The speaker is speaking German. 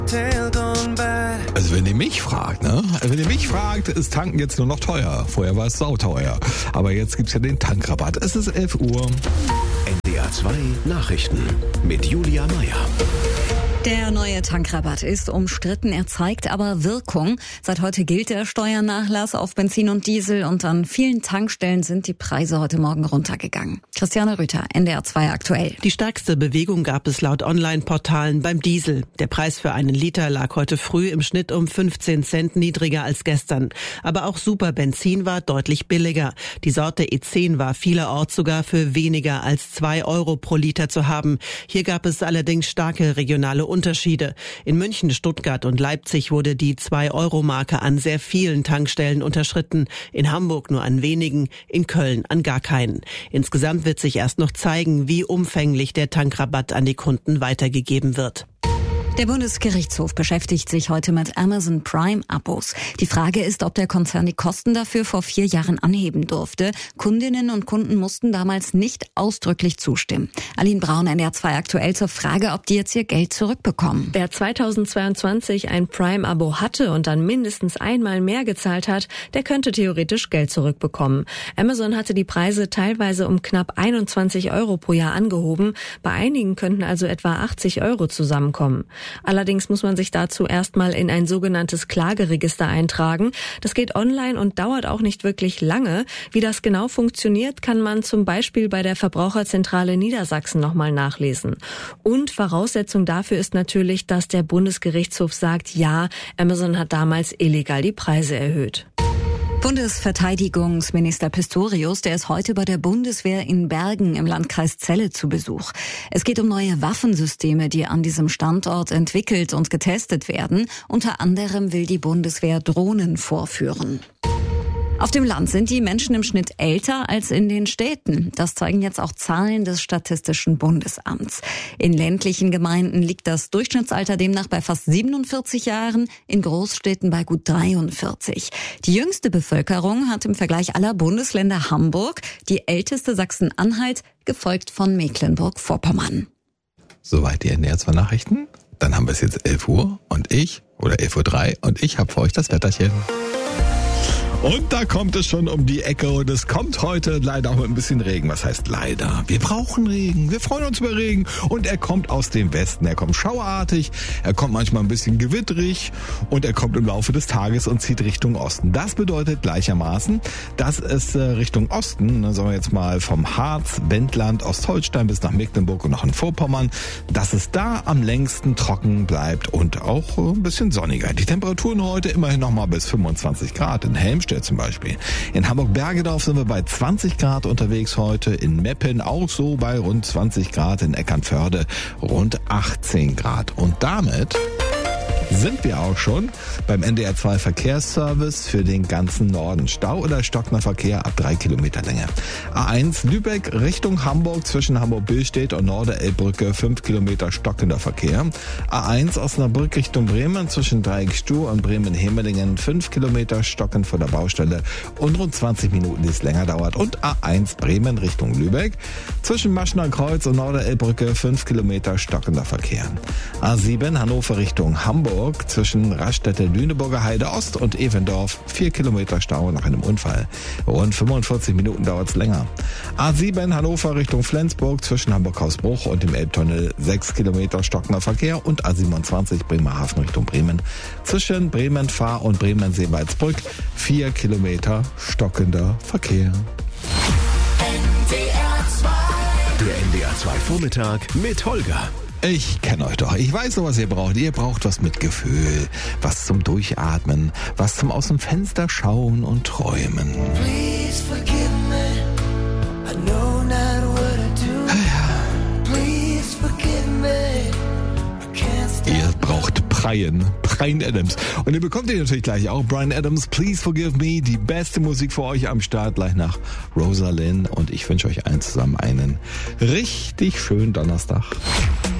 Also wenn ihr mich fragt, ist Tanken jetzt nur noch teuer. Vorher war es sauteuer. Aber jetzt gibt's ja den Tankrabatt. Es ist 11 Uhr. NDR 2 Nachrichten mit Julia Meyer. Der neue Tankrabatt ist umstritten, er zeigt aber Wirkung. Seit heute gilt der Steuernachlass auf Benzin und Diesel und an vielen Tankstellen sind die Preise heute Morgen runtergegangen. Christiane Rüther, NDR 2 aktuell. Die stärkste Bewegung gab es laut Online-Portalen beim Diesel. Der Preis für einen Liter lag heute früh im Schnitt um 15 Cent niedriger als gestern. Aber auch Superbenzin war deutlich billiger. Die Sorte E10 war vielerorts sogar für weniger als 2 Euro pro Liter zu haben. Hier gab es allerdings starke regionale Unterschiede. In München, Stuttgart und Leipzig wurde die 2-Euro-Marke an sehr vielen Tankstellen unterschritten. In Hamburg nur an wenigen, in Köln an gar keinen. Insgesamt wird sich erst noch zeigen, wie umfänglich der Tankrabatt an die Kunden weitergegeben wird. Der Bundesgerichtshof beschäftigt sich heute mit Amazon Prime-Abos. Die Frage ist, ob der Konzern die Kosten dafür vor 4 Jahren anheben durfte. Kundinnen und Kunden mussten damals nicht ausdrücklich zustimmen. Aline Braun, NDR 2 aktuell zur Frage, ob die jetzt ihr Geld zurückbekommen. Wer 2022 ein Prime-Abo hatte und dann mindestens einmal mehr gezahlt hat, der könnte theoretisch Geld zurückbekommen. Amazon hatte die Preise teilweise um knapp 21 Euro pro Jahr angehoben. Bei einigen könnten also etwa 80 Euro zusammenkommen. Allerdings muss man sich dazu erstmal in ein sogenanntes Klageregister eintragen. Das geht online und dauert auch nicht wirklich lange. Wie das genau funktioniert, kann man zum Beispiel bei der Verbraucherzentrale Niedersachsen nochmal nachlesen. Und Voraussetzung dafür ist natürlich, dass der Bundesgerichtshof sagt, ja, Amazon hat damals illegal die Preise erhöht. Bundesverteidigungsminister Pistorius, der ist heute bei der Bundeswehr in Bergen im Landkreis Celle zu Besuch. Es geht um neue Waffensysteme, die an diesem Standort entwickelt und getestet werden. Unter anderem will die Bundeswehr Drohnen vorführen. Auf dem Land sind die Menschen im Schnitt älter als in den Städten. Das zeigen jetzt auch Zahlen des Statistischen Bundesamts. In ländlichen Gemeinden liegt das Durchschnittsalter demnach bei fast 47 Jahren, in Großstädten bei gut 43. Die jüngste Bevölkerung hat im Vergleich aller Bundesländer Hamburg, die älteste Sachsen-Anhalt, gefolgt von Mecklenburg-Vorpommern. Soweit die NDR 2 Nachrichten. Dann haben wir es jetzt 11 Uhr und ich, oder 11.03 Uhr und ich habe für euch das Wetterchen. Und da kommt es schon um die Ecke und es kommt heute leider auch mit ein bisschen Regen. Was heißt leider? Wir brauchen Regen, wir freuen uns über Regen und er kommt aus dem Westen. Er kommt schauerartig, er kommt manchmal ein bisschen gewitterig und er kommt im Laufe des Tages und zieht Richtung Osten. Das bedeutet gleichermaßen, dass es Richtung Osten, sagen wir jetzt mal vom Harz, Wendland, Ostholstein bis nach Mecklenburg und nach in Vorpommern, dass es da am längsten trocken bleibt und auch ein bisschen sonniger. Die Temperaturen heute immerhin nochmal bis 25 Grad in Helmstedt zum Beispiel. In Hamburg-Bergedorf sind wir bei 20 Grad unterwegs heute, in Meppen auch so bei rund 20 Grad, in Eckernförde rund 18 Grad. Und damit sind wir auch schon beim NDR 2 Verkehrsservice für den ganzen Norden. Stau oder stockender Verkehr ab 3 Kilometer Länge. A1 Lübeck Richtung Hamburg zwischen Hamburg-Billstedt und Norderelbbrücke 5 Kilometer stockender Verkehr. A1 Osnabrück Richtung Bremen zwischen Dreieckstuhl und Bremen-Hemelingen 5 Kilometer stockend vor der Baustelle und rund 20 Minuten, die es länger dauert. Und A1 Bremen Richtung Lübeck zwischen Maschner Kreuz und Norderelbbrücke 5 Kilometer stockender Verkehr. A7 Hannover Richtung Hamburg zwischen Raststätte Lüneburger Heide Ost und Evendorf 4 Kilometer Stau nach einem Unfall. Rund 45 Minuten dauert es länger. A7 Hannover Richtung Flensburg zwischen Hamburg-Hausbruch und dem Elbtunnel 6 Kilometer stockender Verkehr und A27 Bremerhaven Richtung Bremen zwischen Bremen-Fahr und Bremen-Seewaldsbrück 4 Kilometer stockender Verkehr. Der NDR 2 Vormittag mit Holger. Ich kenne euch doch. Ich weiß doch, was ihr braucht. Ihr braucht was mit Gefühl, was zum Durchatmen, was zum aus dem Fenster schauen und träumen. Please forgive me. I know not what I do. Please forgive me. I can't stop. Ihr braucht Brian Adams. Und ihr bekommt ihn natürlich gleich auch. Brian Adams, Please Forgive Me. Die beste Musik für euch am Start, gleich nach Rosalind. Und ich wünsche euch allen zusammen einen richtig schönen Donnerstag.